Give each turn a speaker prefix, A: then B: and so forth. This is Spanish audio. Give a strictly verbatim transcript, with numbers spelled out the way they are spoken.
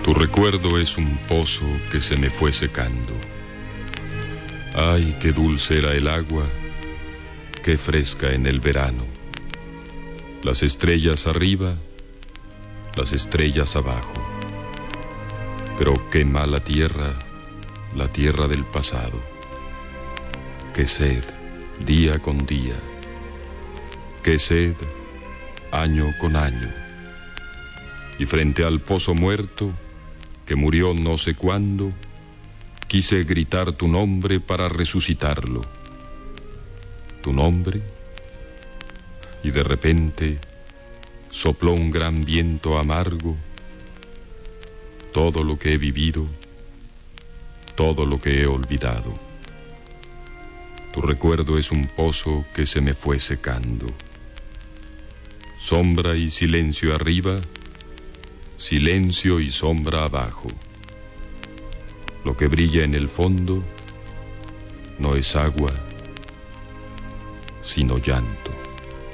A: Tu recuerdo es un pozo que se me fue secando. Ay, qué dulce era el agua, qué fresca en el verano. Las estrellas arriba, las estrellas abajo. Pero qué mala tierra, la tierra del pasado. Qué sed, día con día. Qué sed, año con año. Y frente al pozo muerto, que murió no sé cuándo, quise gritar tu nombre para resucitarlo. Tu nombre, y de repente sopló un gran viento amargo. Todo lo que he vivido, todo lo que he olvidado. Tu recuerdo es un pozo que se me fue secando. Sombra y silencio arriba, silencio y sombra abajo. Lo que brilla en el fondo no es agua, sino llanto.